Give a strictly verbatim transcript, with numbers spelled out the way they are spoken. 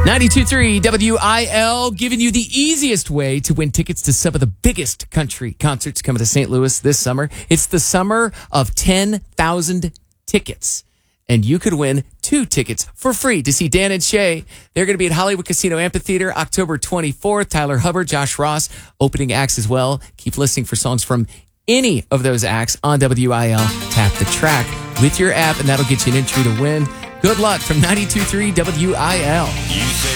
ninety-two point three W I L giving you the easiest way to win tickets to some of the biggest country concerts coming to Saint Louis this summer. It's the summer of ten thousand tickets. And you could win two tickets for free to see Dan and Shay. They're going to be at Hollywood Casino Amphitheater October twenty-fourth. Tyler Hubbard, Josh Ross, opening acts as well. Keep listening for songs from any of those acts on W I L. Tap the track with your app, and that'll get you an entry to win. Good luck from ninety-two point three W I L.